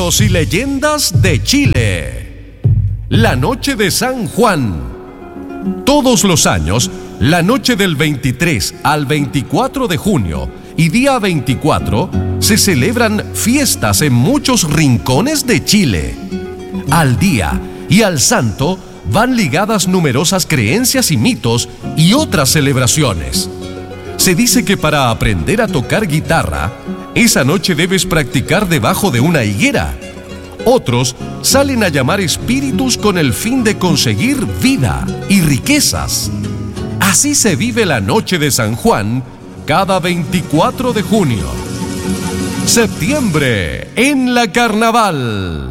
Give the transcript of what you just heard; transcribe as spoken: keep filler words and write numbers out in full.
Mitos y leyendas de Chile. La noche de San Juan. Todos los años, la noche del veintitrés al veinticuatro de junio y día veinticuatro, se celebran fiestas en muchos rincones de Chile. Al día y al santo van ligadas numerosas creencias y mitos y otras celebraciones. Se dice que para aprender a tocar guitarra, esa noche debes practicar debajo de una higuera. Otros salen a llamar espíritus con el fin de conseguir vida y riquezas. Así se vive la noche de San Juan cada veinticuatro de junio. Septiembre en la Carnaval.